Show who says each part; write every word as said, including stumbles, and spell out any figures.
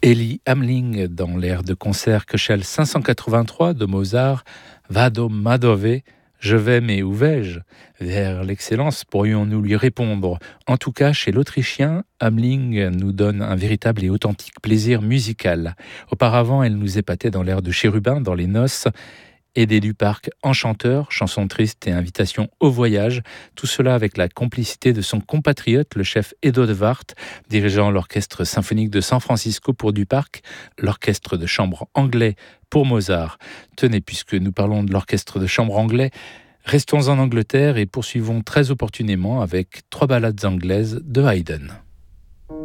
Speaker 1: Ellie Hamling dans l'air de concert Köchel cinq cent quatre-vingt-trois de Mozart, Vado ma dove, je vais mais où vais-je? Vers l'excellence pourrions-nous lui répondre. En tout cas, chez l'Autrichien, Hamling nous donne un véritable et authentique plaisir musical. Auparavant, elle nous épatait dans l'air de Chérubin, dans Les Noces, Aidé du Parc, Enchanteur, chanson triste et invitation au voyage, tout cela avec la complicité de son compatriote, le chef Edo de Wart, dirigeant l'orchestre symphonique de San Francisco pour du Parc, l'orchestre de chambre anglais pour Mozart. Tenez, puisque nous parlons de l'orchestre de chambre anglais, restons en Angleterre et poursuivons très opportunément avec trois ballades anglaises de Haydn.